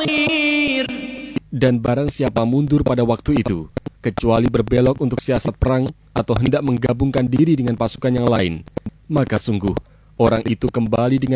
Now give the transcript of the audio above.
Dan barang siapa mundur pada waktu itu, kecuali berbelok untuk siasat perang atau hendak menggabungkan diri dengan pasukan yang lain, maka sungguh orang itu kembali dengan